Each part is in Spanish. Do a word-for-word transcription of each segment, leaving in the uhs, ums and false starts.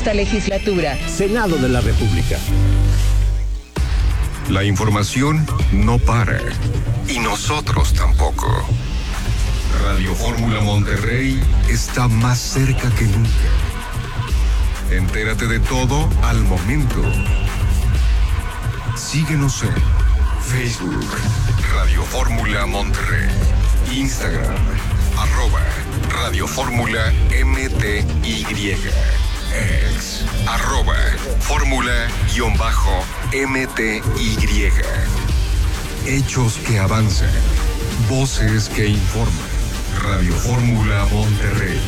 Cuarta Legislatura. Senado de la República. La información no para. Y nosotros tampoco. Radio Fórmula Monterrey está más cerca que nunca. Entérate de todo al momento. Síguenos en Facebook, Radio Fórmula Monterrey. Instagram, arroba Radio Fórmula M T Y. Ex, arroba Fórmula-M T Y. Hechos que avanzan. Voces que informan. Radio Fórmula Monterrey.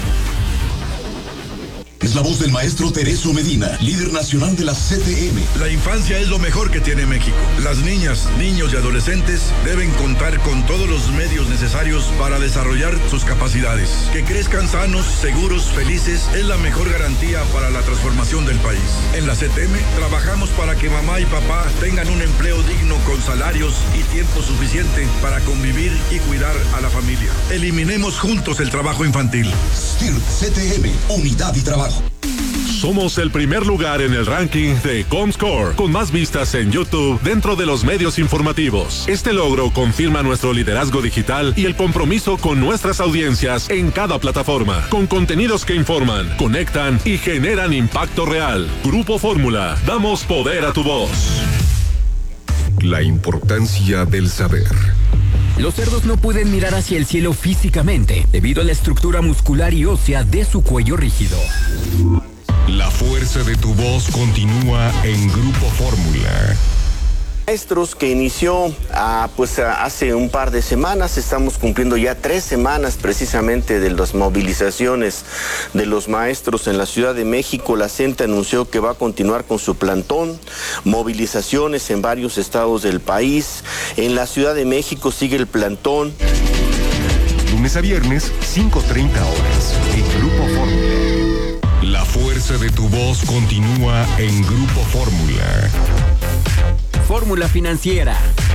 Es la voz del maestro Tereso Medina, líder nacional de la C T M. La infancia es lo mejor que tiene México. Las niñas, niños y adolescentes deben contar con todos los medios necesarios para desarrollar sus capacidades. Que crezcan sanos, seguros, felices es la mejor garantía para la transformación del país. En la C T M trabajamos para que mamá y papá tengan un empleo digno con salarios y tiempo suficiente para convivir y cuidar a la familia. Eliminemos juntos el trabajo infantil. S T I R C T M, unidad y trabajo. Somos el primer lugar en el ranking de Comscore, con más vistas en YouTube dentro de los medios informativos. Este logro confirma nuestro liderazgo digital y el compromiso con nuestras audiencias en cada plataforma, con contenidos que informan, conectan y generan impacto real. Grupo Fórmula, damos poder a tu voz. La importancia del saber. Los cerdos no pueden mirar hacia el cielo físicamente, debido a la estructura muscular y ósea de su cuello rígido. La fuerza de tu voz continúa en Grupo Fórmula. Maestros que inició ah, pues ah, hace un par de semanas, estamos cumpliendo ya tres semanas precisamente de las movilizaciones de los maestros en la Ciudad de México. La C E N T E anunció que va a continuar con su plantón, movilizaciones en varios estados del país. En la Ciudad de México sigue el plantón. Lunes a viernes, cinco treinta horas, en Grupo Fórmula. La fuerza de tu voz continúa en Grupo Fórmula. Fórmula Financiera.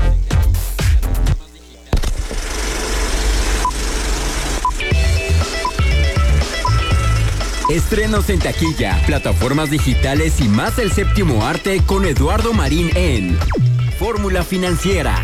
Estrenos en taquilla, plataformas digitales y más del séptimo arte con Eduardo Marín en Fórmula Financiera.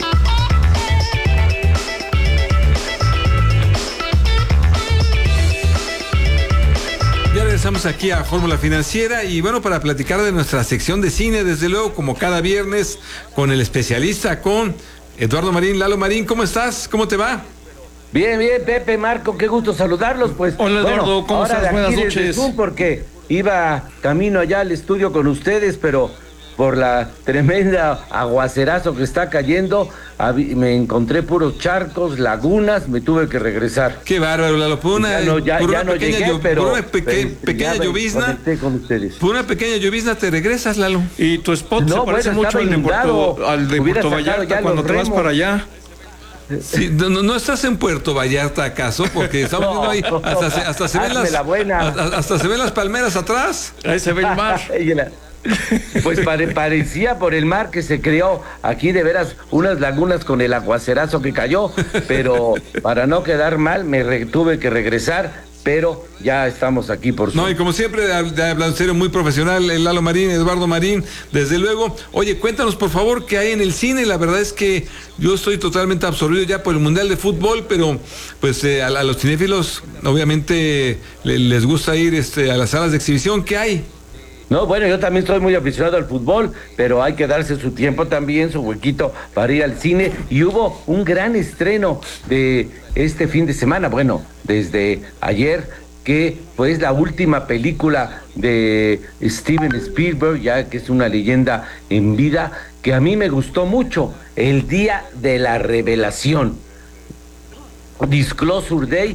Ya regresamos aquí a Fórmula Financiera y bueno, para platicar de nuestra sección de cine, desde luego, como cada viernes, con el especialista, con Eduardo Marín. Lalo Marín, ¿cómo estás? ¿Cómo te va? Bien, bien, Pepe, Marco, qué gusto saludarlos, pues. Hola, Eduardo, bueno, ¿cómo ahora estás? De aquí Buenas noches. Zoom porque iba camino allá al estudio con ustedes, pero por la tremenda aguacerazo que está cayendo, me encontré puros charcos, lagunas, me tuve que regresar. Qué bárbaro, Lalo. Por una, ya no, ya, por ya una no pequeña, llegué, llo- pero, por una peque- pero pequeña ya llovizna. Con ustedes. Por una pequeña llovizna te regresas, Lalo. Y tu spot No, se parece bueno, mucho al de inundado. Puerto, al de Hubiera Puerto sacado Vallarta ya cuando los te vas remos. para allá. Sí, no, no estás en Puerto Vallarta, ¿acaso? Porque estamos No, viendo ahí, hasta se, hasta se ven hazme las, la buena. hasta, hasta se ven las palmeras atrás. Ahí se ve el mar. Pues pare, parecía por el mar que se creó aquí de veras unas lagunas con el aguacerazo que cayó, pero para no quedar mal me re, tuve que regresar, pero ya estamos aquí por su... No, y como siempre, hablando en serio, muy profesional, el Lalo Marín, Eduardo Marín, desde luego. Oye, cuéntanos por favor qué hay en el cine. La verdad es que yo estoy totalmente absorbido ya por el Mundial de Fútbol, pero pues eh, a, a los cinéfilos obviamente le, les gusta ir este, a las salas de exhibición. ¿Qué hay? No, bueno, yo también estoy muy aficionado al fútbol, pero hay que darse su tiempo también, su huequito para ir al cine. Y hubo un gran estreno de este fin de semana, bueno, desde ayer, que pues la última película de Steven Spielberg, ya que es una leyenda en vida, que a mí me gustó mucho, El Día de la Revelación. Disclosure Day.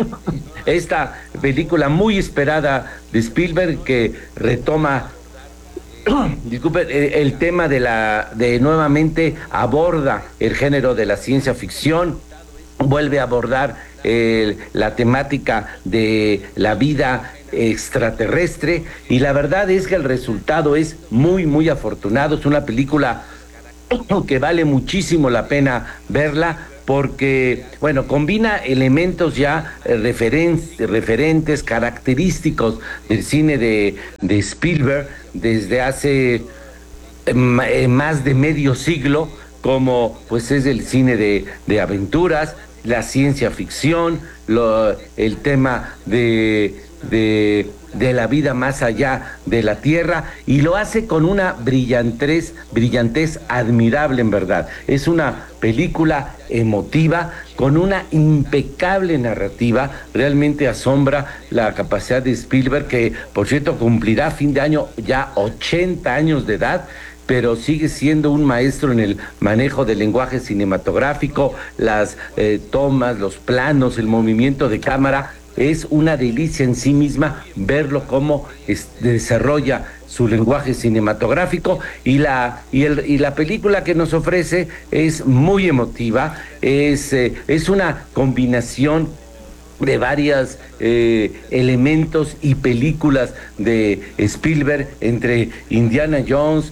Esta película muy esperada de Spielberg que retoma, disculpe, el, el tema de la, de nuevamente aborda el género de la ciencia ficción, vuelve a abordar el, la temática de la vida extraterrestre y la verdad es que el resultado es muy, muy afortunado. Es una película que vale muchísimo la pena verla porque, bueno, combina elementos ya eh, referen referentes, característicos del cine de, de Spielberg desde hace eh, más de medio siglo, como pues es el cine de, de aventuras, la ciencia ficción, lo, el tema de, de, de la vida más allá de la Tierra, y lo hace con una brillantez, brillantez admirable, en verdad. Es una película emotiva, con una impecable narrativa. Realmente asombra la capacidad de Spielberg, que por cierto cumplirá a fin de año ya ochenta años de edad, pero sigue siendo un maestro en el manejo del lenguaje cinematográfico, las eh, tomas, los planos, el movimiento de cámara. Es una delicia en sí misma verlo cómo es, desarrolla su lenguaje cinematográfico, y la, y, el, y la película que nos ofrece es muy emotiva, es, eh, es una combinación de varios eh, elementos y películas de Spielberg, entre Indiana Jones,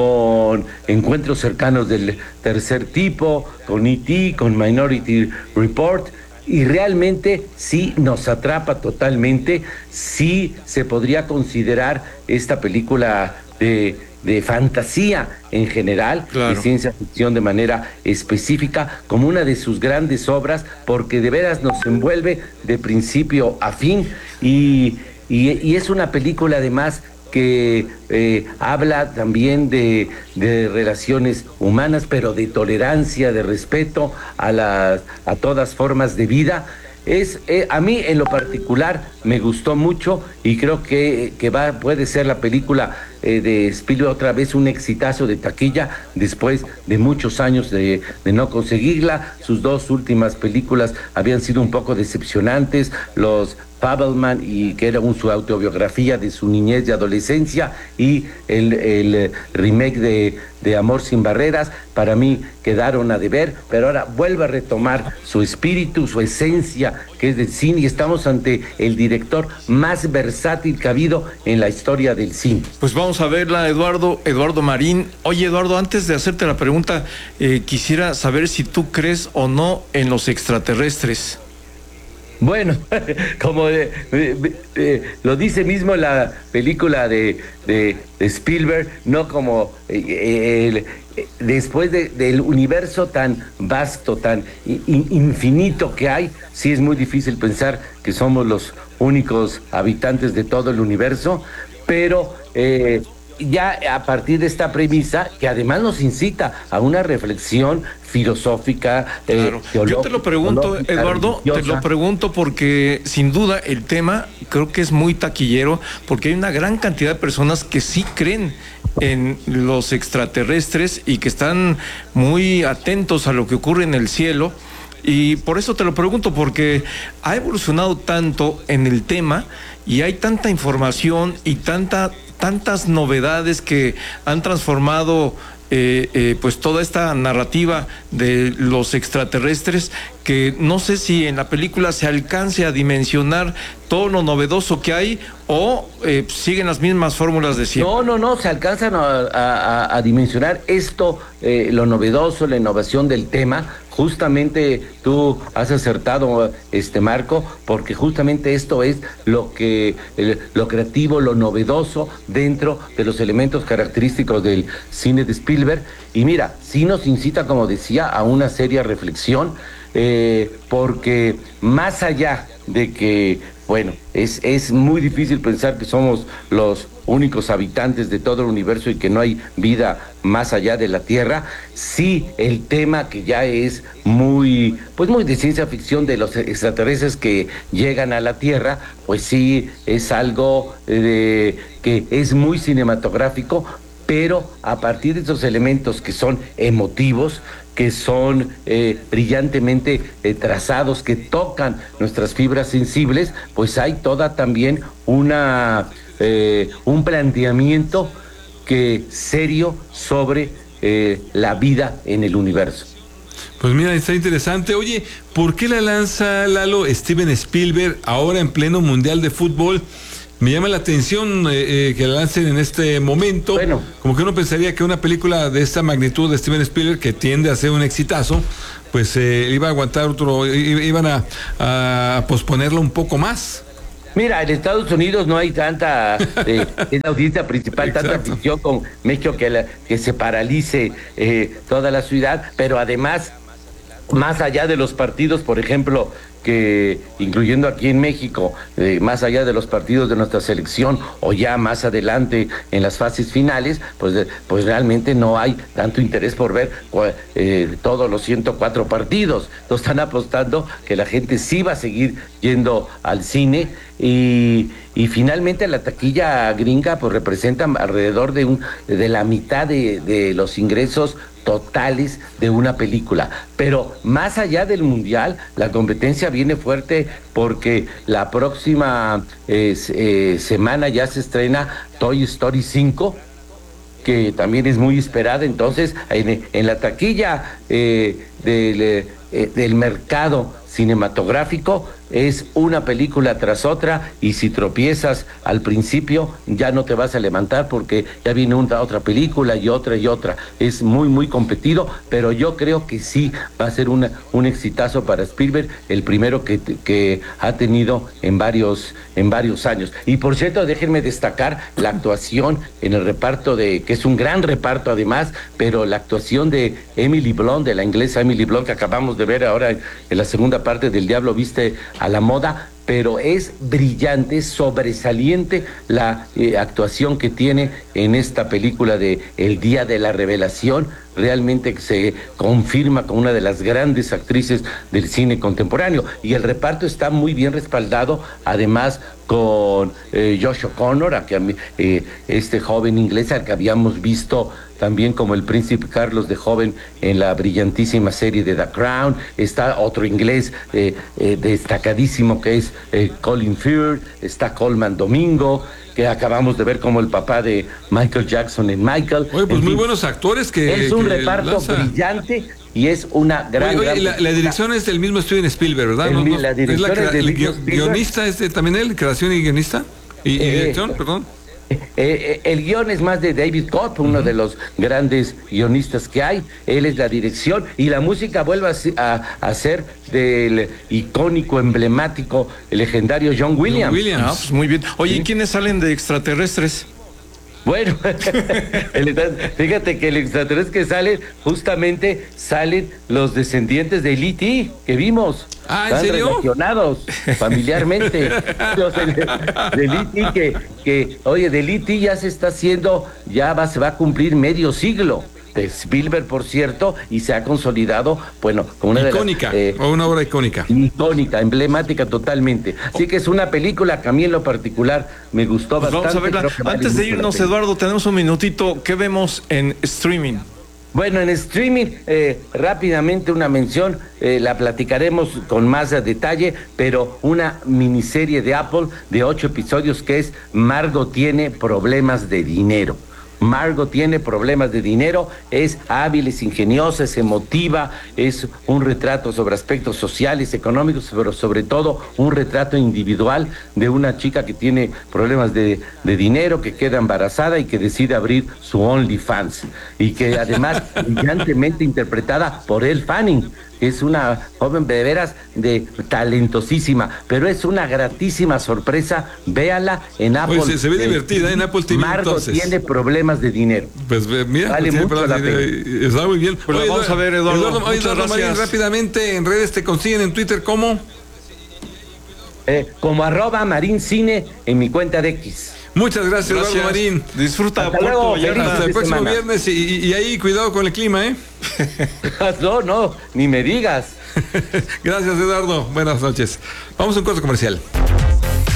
con Encuentros cercanos del tercer tipo, con E T, con Minority Report, y realmente sí nos atrapa totalmente. Sí se podría considerar esta película de, de fantasía en general, claro, de ciencia ficción de manera específica, como una de sus grandes obras, porque de veras nos envuelve de principio a fin, y, y, y es una película además que eh, habla también de, de relaciones humanas, pero de tolerancia, de respeto a, las, a todas formas de vida. Es, eh, a mí en lo particular me gustó mucho, y creo que, que va, puede ser la película eh, de Spielberg otra vez un exitazo de taquilla después de muchos años de, de no conseguirla. Sus dos últimas películas habían sido un poco decepcionantes, Los Fabelman, y que era un, su autobiografía de su niñez y adolescencia, y el, el remake de, de Amor sin barreras, para mí quedaron a deber, pero ahora vuelve a retomar su espíritu, su esencia, que es del cine, y estamos ante el director más versátil que ha habido en la historia del cine. Pues vamos a verla, Eduardo, Eduardo Marín. Oye, Eduardo, antes de hacerte la pregunta, eh, quisiera saber si tú crees o no en los extraterrestres. Bueno, como eh, eh, eh, lo dice mismo la película de, de, de Spielberg, no como eh, el, eh, después de, del universo tan vasto, tan in, infinito que hay, sí es muy difícil pensar que somos los únicos habitantes de todo el universo, pero eh, ya a partir de esta premisa, que además nos incita a una reflexión filosófica, claro. eh, teológica. Yo te lo pregunto, Eduardo, religiosa. Te lo pregunto porque sin duda el tema creo que es muy taquillero, porque hay una gran cantidad de personas que sí creen en los extraterrestres y que están muy atentos a lo que ocurre en el cielo. Y por eso te lo pregunto, porque ha evolucionado tanto en el tema y hay tanta información y tanta tantas novedades que han transformado eh, eh, pues toda esta narrativa de los extraterrestres, que no sé si en la película se alcance a dimensionar todo lo novedoso que hay, o eh, siguen las mismas fórmulas de siempre. No, no, no, se alcanzan a, a, a dimensionar esto, eh, lo novedoso, la innovación del tema. Justamente tú has acertado, este Marco, porque justamente esto es lo que el, lo creativo, lo novedoso dentro de los elementos característicos del cine de Spielberg. Y mira, sí nos incita, como decía, a una seria reflexión, eh, porque más allá de que, bueno, es, es muy difícil pensar que somos los únicos habitantes de todo el universo y que no hay vida más allá de la Tierra, sí el tema que ya es muy, pues muy de ciencia ficción, de los extraterrestres que llegan a la Tierra, pues sí es algo de, que es muy cinematográfico, pero a partir de esos elementos que son emotivos, que son eh, brillantemente eh, trazados, que tocan nuestras fibras sensibles, pues hay toda también una eh, un planteamiento que serio sobre eh, la vida en el universo. Pues mira, está interesante. Oye, ¿por qué la lanza, Lalo, Steven Spielberg ahora en pleno Mundial de Fútbol? me llama la atención eh, eh, que la lancen en este momento. Bueno. Como que uno pensaría que una película de esta magnitud de Steven Spielberg, que tiende a ser un exitazo, pues eh, iba a aguantar otro, iban a, a posponerlo un poco más. Mira, en Estados Unidos no hay tanta, eh, es la audiencia principal, tanta afición con México que, la, que se paralice eh, toda la ciudad, pero además, más allá de los partidos, por ejemplo, que incluyendo aquí en México, eh, más allá de los partidos de nuestra selección o ya más adelante en las fases finales, pues, de, pues realmente no hay tanto interés por ver eh, todos los ciento cuatro partidos. Entonces están apostando que la gente sí va a seguir yendo al cine y, y finalmente la taquilla gringa pues representa alrededor de, un, de la mitad de, de los ingresos totales de una película. Pero más allá del mundial, la competencia viene fuerte porque la próxima eh, eh, semana ya se estrena Toy Story cinco, que también es muy esperada. Entonces, en, en la taquilla eh, del, eh, del mercado cinematográfico es una película tras otra, y si tropiezas al principio ya no te vas a levantar porque ya viene una otra película y otra y otra. Es muy muy competido, pero yo creo que sí va a ser una, un exitazo para Spielberg, el primero que, que ha tenido en varios en varios años. Y por cierto, déjenme destacar la actuación en el reparto de, que es un gran reparto además, pero la actuación de Emily Blunt, de la inglesa Emily Blunt, que acabamos de ver ahora en, en la segunda parte del Diablo Viste a la Moda, pero es brillante, es sobresaliente la eh, actuación que tiene en esta película de El Día de la Revelación. Realmente se confirma como una de las grandes actrices del cine contemporáneo, y el reparto está muy bien respaldado, además con eh, Josh O'Connor, a que, eh, este joven inglés al que habíamos visto también como el príncipe Carlos de joven en la brillantísima serie de The Crown. Está otro inglés eh, eh, destacadísimo que es eh, Colin Firth, está Colman Domingo, que acabamos de ver como el papá de Michael Jackson en Michael. Oye, pues en muy fin, buenos actores que... es un que reparto lanza. brillante y es una gran... Oye, oye, gran la, la dirección es del mismo Steven Spielberg, ¿verdad? El, no, no, la dirección es la, es del el mismo guio- Spielberg. guionista es de, también él, creación y guionista. Y, y Eh, dirección, perdón. Eh, eh, el guión es más de David Koepp, uno uh-huh. de los grandes guionistas que hay. Él es la dirección, y la música vuelve a, a, a ser del icónico, emblemático, legendario John Williams. John Williams. Ah, pues muy bien. Oye, ¿y quiénes salen de extraterrestres? Bueno, el, fíjate que el extraterrestre que sale, justamente salen los descendientes de E T que vimos. Ah, ¿en Están serio? relacionados familiarmente. Los de, de E T que, que, oye, del E T ya se está haciendo, ya va, se va a cumplir medio siglo. De Spielberg, por cierto, y se ha consolidado, bueno, como una icónica, de las, eh, o una obra icónica. Icónica, emblemática totalmente. Así que es una película que a mí en lo particular me gustó Pues bastante. vamos a verla. Vale Antes de mucho irnos, Eduardo, tenemos un minutito. ¿Qué vemos en streaming? Bueno, en streaming, eh, rápidamente una mención, eh, la platicaremos con más detalle, pero una miniserie de Apple de ocho episodios que es Margot tiene problemas de dinero. Margot tiene problemas de dinero, es hábil, es ingeniosa, es emotiva, es un retrato sobre aspectos sociales, económicos, pero sobre todo un retrato individual de una chica que tiene problemas de, de dinero, que queda embarazada y que decide abrir su OnlyFans, y que además brillantemente interpretada por Elle Fanning, que es una joven de veras de talentosísima, pero es una gratísima sorpresa. Véala en Apple. Oye, se, se ve eh, divertida en Apple T V. Margot entonces tiene problemas de dinero. Pues mira, vale pues, mucho la pena. Está muy bien. Pues Oye, vamos a ver, Eduardo. Eduardo, Muchas Eduardo gracias. Marín, rápidamente en redes te consiguen en Twitter, ¿cómo? Eh, como arroba Marín Cine en mi cuenta de X. Muchas gracias, gracias. Eduardo Marín. Disfruta Hasta Puerto luego, Vallarta. Hasta el próximo semana. viernes y, y, y ahí cuidado con el clima, ¿eh? No, no, ni me digas. Gracias, Eduardo. Buenas noches. Vamos a un corte comercial.